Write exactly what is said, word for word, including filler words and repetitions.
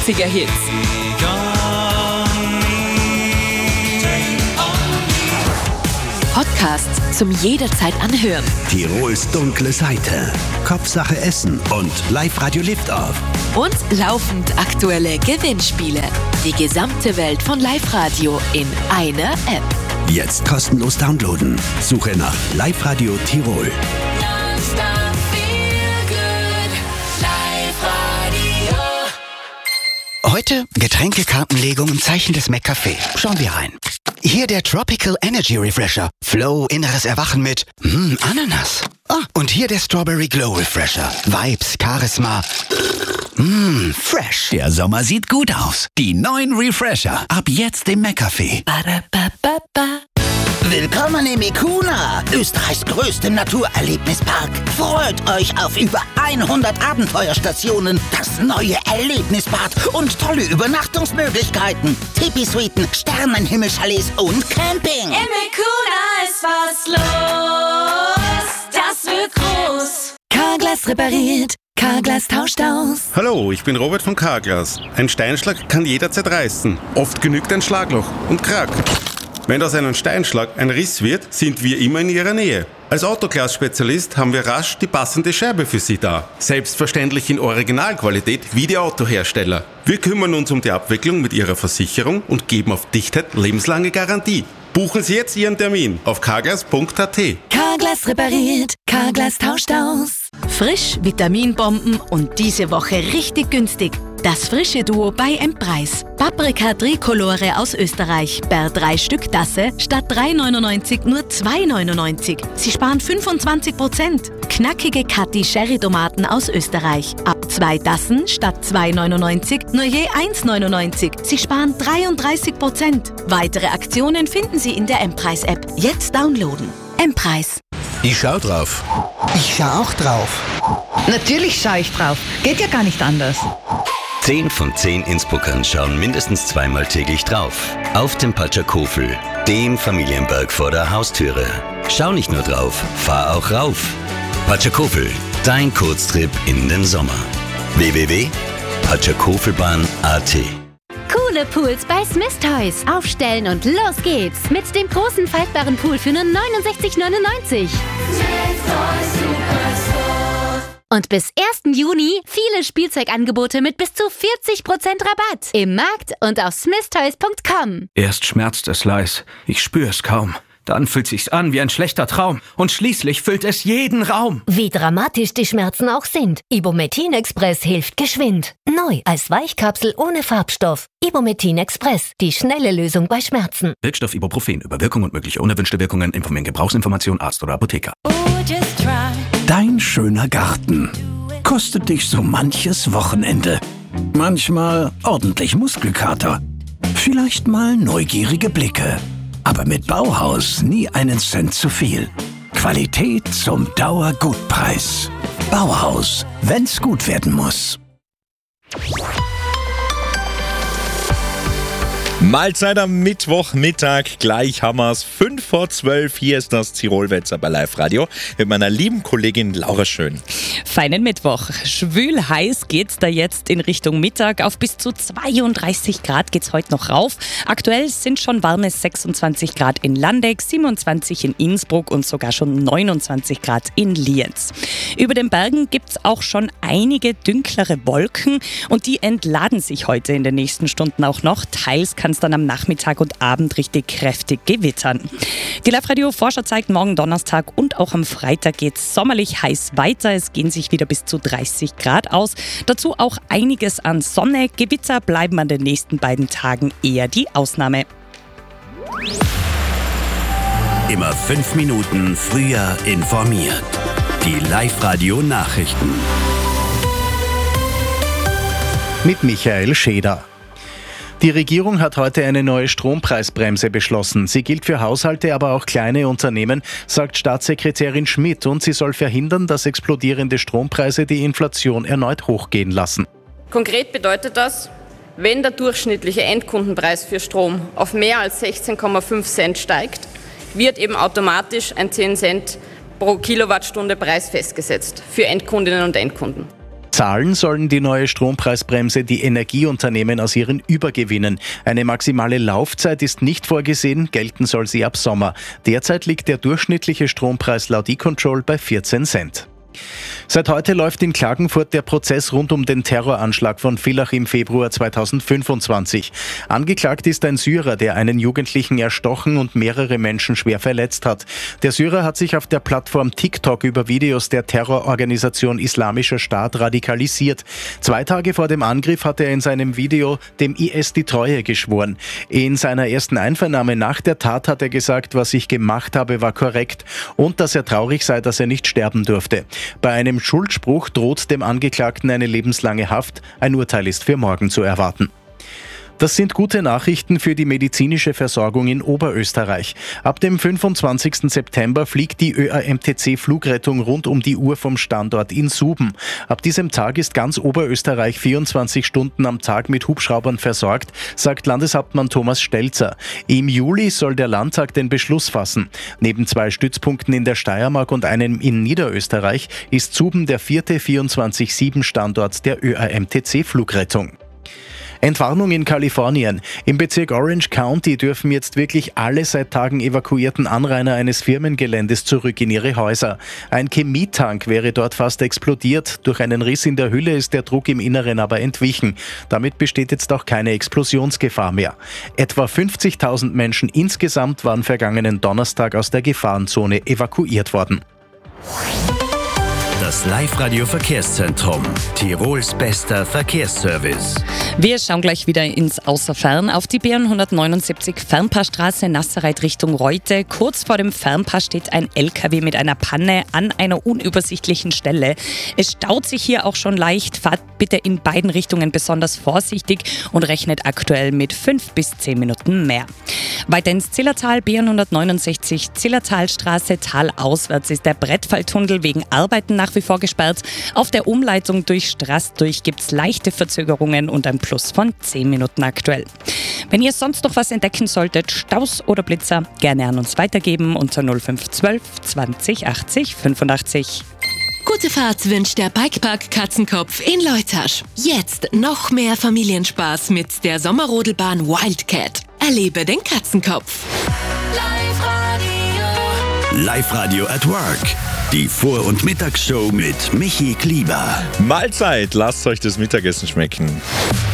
achtziger Hits. Podcasts zum jederzeit anhören. Tirols dunkle Seite, Kopfsache Essen und Live-Radio Liftoff. Und laufend aktuelle Gewinnspiele. Die gesamte Welt von Live-Radio in einer App. Jetzt kostenlos downloaden. Suche nach Live-Radio Tirol. Heute Getränkekartenlegung im Zeichen des McCafé. Schauen wir rein. Hier der Tropical Energy Refresher. Flow, inneres Erwachen mit mm, Ananas. Ah, und hier der Strawberry Glow Refresher. Vibes, Charisma. Mmm, fresh. Der Sommer sieht gut aus. Die neuen Refresher. Ab jetzt im McCafé. Willkommen im Ikuna, Österreichs größtem Naturerlebnispark. Freut euch auf über hundert Abenteuerstationen, das neue Erlebnisbad und tolle Übernachtungsmöglichkeiten. Tipi-Suiten, Sternenhimmelchalets und Camping. Im Ikuna ist was los, das wird groß. Carglass repariert, Carglass tauscht aus. Hallo, ich bin Robert von Carglass. Ein Steinschlag kann jederzeit reißen. Oft genügt ein Schlagloch und Krack. Wenn aus einem Steinschlag ein Riss wird, sind wir immer in Ihrer Nähe. Als Autoglas-Spezialist haben wir rasch die passende Scherbe für Sie da. Selbstverständlich in Originalqualität wie die Autohersteller. Wir kümmern uns um die Abwicklung mit Ihrer Versicherung und geben auf Dichtheit lebenslange Garantie. Buchen Sie jetzt Ihren Termin auf carglass punkt a t. Carglass repariert, Carglass tauscht aus. Frisch, Vitaminbomben und diese Woche richtig günstig. Das frische Duo bei M-Preis. Paprika Tricolore aus Österreich. Per drei Stück Tasse statt drei neunundneunzig nur zwei neunundneunzig. Sie sparen fünfundzwanzig Prozent. Knackige Catti Sherry Tomaten aus Österreich. Ab zwei Tassen statt zwei neunundneunzig nur je eins neunundneunzig. Sie sparen dreiunddreißig Prozent. Weitere Aktionen finden Sie in der M-Preis-App. Jetzt downloaden. M-Preis. Ich schau drauf. Ich schau auch drauf. Natürlich schaue ich drauf. Geht ja gar nicht anders. Zehn von zehn Innsbruckern schauen mindestens zweimal täglich drauf. Auf dem Patschakofel, dem Familienberg vor der Haustüre. Schau nicht nur drauf, fahr auch rauf. Patschakofel, dein Kurztrip in den Sommer. w w w punkt patschakofelbahn punkt a t. Coole Pools bei Smith Toys. Aufstellen und los geht's. Mit dem großen faltbaren Pool für nur neunundsechzig neunundneunzig. Und bis ersten Juni viele Spielzeugangebote mit bis zu vierzig Prozent Rabatt. Im Markt und auf smith toys punkt com. Erst schmerzt es leis. Ich spüre es kaum. Dann fühlt sich's an wie ein schlechter Traum. Und schließlich füllt es jeden Raum. Wie dramatisch die Schmerzen auch sind. Ibumetin Express hilft geschwind. Neu als Weichkapsel ohne Farbstoff. Ibumetin Express. Die schnelle Lösung bei Schmerzen. Wirkstoff Ibuprofen. Über Wirkung und mögliche unerwünschte Wirkungen informieren Gebrauchsinformation Arzt oder Apotheker. Dein schöner Garten kostet dich so manches Wochenende. Manchmal ordentlich Muskelkater. Vielleicht mal neugierige Blicke. Aber mit Bauhaus nie einen Cent zu viel. Qualität zum Dauergutpreis. Bauhaus, wenn's gut werden muss. Mahlzeit am Mittwochmittag, gleich haben wir's, fünf vor zwölf, hier ist das Tirolwetzer bei Live Radio mit meiner lieben Kollegin Laura Schön. Feinen Mittwoch. Schwül heiß geht's da jetzt in Richtung Mittag. Auf bis zu zweiunddreißig Grad geht's heute noch rauf. Aktuell sind schon warme sechsundzwanzig Grad in Landeck, siebenundzwanzig in Innsbruck und sogar schon neunundzwanzig Grad in Lienz. Über den Bergen gibt's auch schon einige dünklere Wolken und die entladen sich heute in den nächsten Stunden auch noch. Teils kann es dann am Nachmittag und Abend richtig kräftig gewittern. Die Live-Radio-Forscher zeigt, morgen Donnerstag und auch am Freitag geht es sommerlich heiß weiter. Es gehen sich wieder bis zu dreißig Grad aus. Dazu auch einiges an Sonne. Gewitter bleiben an den nächsten beiden Tagen eher die Ausnahme. Immer fünf Minuten früher informiert. Die Live-Radio-Nachrichten. Mit Michael Scheder. Die Regierung hat heute eine neue Strompreisbremse beschlossen. Sie gilt für Haushalte, aber auch kleine Unternehmen, sagt Staatssekretärin Schmidt, und sie soll verhindern, dass explodierende Strompreise die Inflation erneut hochgehen lassen. Konkret bedeutet das, wenn der durchschnittliche Endkundenpreis für Strom auf mehr als sechzehn Komma fünf Cent steigt, wird eben automatisch ein zehn Cent pro Kilowattstunde Preis festgesetzt für Endkundinnen und Endkunden. Zahlen sollen die neue Strompreisbremse die Energieunternehmen aus ihren Übergewinnen. Eine maximale Laufzeit ist nicht vorgesehen, gelten soll sie ab Sommer. Derzeit liegt der durchschnittliche Strompreis laut E-Control bei vierzehn Cent. Seit heute läuft in Klagenfurt der Prozess rund um den Terroranschlag von Villach im Februar zweitausendfünfundzwanzig. Angeklagt ist ein Syrer, der einen Jugendlichen erstochen und mehrere Menschen schwer verletzt hat. Der Syrer hat sich auf der Plattform TikTok über Videos der Terrororganisation Islamischer Staat radikalisiert. Zwei Tage vor dem Angriff hat er in seinem Video dem I S die Treue geschworen. In seiner ersten Einvernahme nach der Tat hat er gesagt, was ich gemacht habe, war korrekt und dass er traurig sei, dass er nicht sterben durfte. Bei einem Schuldspruch droht dem Angeklagten eine lebenslange Haft. Ein Urteil ist für morgen zu erwarten. Das sind gute Nachrichten für die medizinische Versorgung in Oberösterreich. Ab dem fünfundzwanzigsten September fliegt die Ö A M T C-Flugrettung rund um die Uhr vom Standort in Suben. Ab diesem Tag ist ganz Oberösterreich vierundzwanzig Stunden am Tag mit Hubschraubern versorgt, sagt Landeshauptmann Thomas Stelzer. Im Juli soll der Landtag den Beschluss fassen. Neben zwei Stützpunkten in der Steiermark und einem in Niederösterreich ist Suben der vierte vierundzwanzig sieben Standort der Ö A M T C-Flugrettung. Entwarnung in Kalifornien. Im Bezirk Orange County dürfen jetzt wirklich alle seit Tagen evakuierten Anrainer eines Firmengeländes zurück in ihre Häuser. Ein Chemietank wäre dort fast explodiert. Durch einen Riss in der Hülle ist der Druck im Inneren aber entwichen. Damit besteht jetzt auch keine Explosionsgefahr mehr. Etwa fünfzigtausend Menschen insgesamt waren vergangenen Donnerstag aus der Gefahrenzone evakuiert worden. Das Live-Radio-Verkehrszentrum. Tirols bester Verkehrsservice. Wir schauen gleich wieder ins Außerfern auf die B hundertneunundsiebzig Fernpassstraße Nassereit Richtung Reute. Kurz vor dem Fernpass steht ein L K W mit einer Panne an einer unübersichtlichen Stelle. Es staut sich hier auch schon leicht. Fahrt bitte in beiden Richtungen besonders vorsichtig und rechnet aktuell mit fünf bis zehn Minuten mehr. Weiter ins Zillertal, B hundertneunundsechzig Zillertalstraße, talauswärts ist der Brettfalltunnel wegen Arbeiten nach wie vor gesperrt. Auf der Umleitung durch Straßdurch gibt es leichte Verzögerungen und ein Plus von zehn Minuten aktuell. Wenn ihr sonst noch was entdecken solltet, Staus oder Blitzer, gerne an uns weitergeben unter null fünf zwölf zwanzig achtzig fünfundachtzig. Gute Fahrt wünscht der Bikepark Katzenkopf in Leutasch. Jetzt noch mehr Familienspaß mit der Sommerrodelbahn Wildcat. Erlebe den Katzenkopf. Live-Radio at Work. Die Vor- und Mittagsshow mit Michi Klieber. Mahlzeit, lasst euch das Mittagessen schmecken.